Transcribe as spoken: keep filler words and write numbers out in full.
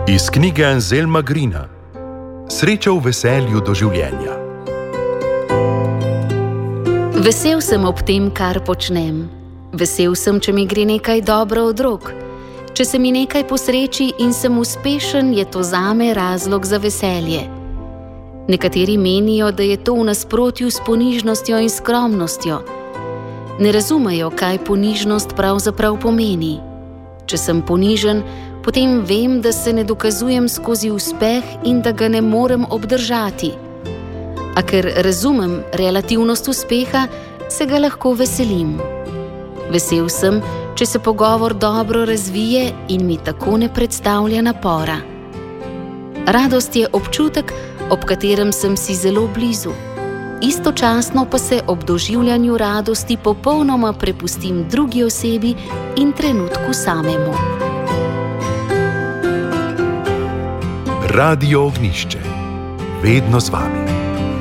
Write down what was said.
Iz knjige Anselma Greena Sreča v veselju do življenja. Vesel sem ob tem, kar počnem. Vesel sem, če mi gre nekaj dobro od rok. Če se mi nekaj posreči in sem uspešen, je to zame razlog za veselje. Nekateri menijo, da je to v nasprotju s ponižnostjo in skromnostjo. Ne razumejo, kaj ponižnost pravzaprav pomeni. Če sem ponižen, potem vem, da se ne dokazujem skozi uspeh in da ga ne morem obdržati. A ker razumem relativnost uspeha, se ga lahko veselim. Vesel sem, če se pogovor dobro razvije in mi tako ne predstavlja napora. Radost je občutek, ob katerem sem si zelo blizu. Istočasno pa se ob doživljanju radosti popolnoma prepustim drugi osebi in trenutku samemu. Radio Ognjišče. Vedno z vami.